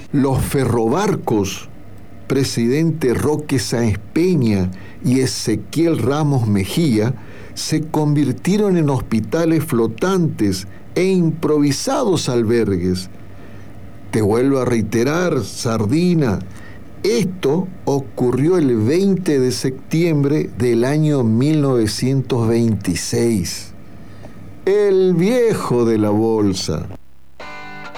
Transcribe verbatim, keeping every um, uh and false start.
Los ferrobarcos, presidente Roque Sáenz Peña y Ezequiel Ramos Mejía, se convirtieron en hospitales flotantes e improvisados albergues. Te vuelvo a reiterar, Sardina, esto ocurrió el veinte de septiembre del año mil novecientos veintiséis. El viejo de la bolsa.